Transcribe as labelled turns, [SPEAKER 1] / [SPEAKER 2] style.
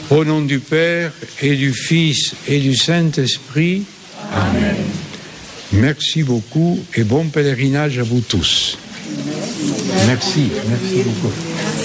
[SPEAKER 1] Au nom du Père et du Fils et du Saint-Esprit. Amen. Merci beaucoup et bon pèlerinage à vous tous. Merci beaucoup.